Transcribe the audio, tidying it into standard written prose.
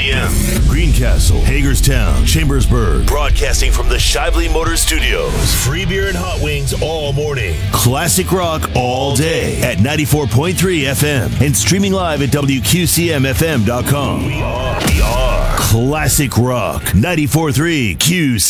p.m. Greencastle, Hagerstown, Chambersburg. Broadcasting from the Shively Motors Studios. Free beer and hot wings all morning. Classic rock all day at 94.3 FM. And streaming live at WQCMFM.com. We are Classic Rock 94.3 QC.